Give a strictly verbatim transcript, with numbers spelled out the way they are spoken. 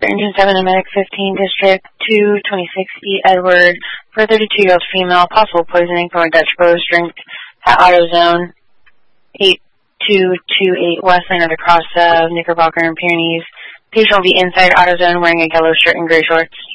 Engine seven, the Medic fifteen, District two, twenty-six E, Edward, for a thirty-two-year-old female, possible poisoning from a Dutch bowstring at AutoZone eight two two eight West Line of the Cross of Knickerbocker and Pyrenees. Patient will be inside AutoZone wearing a yellow shirt and gray shorts.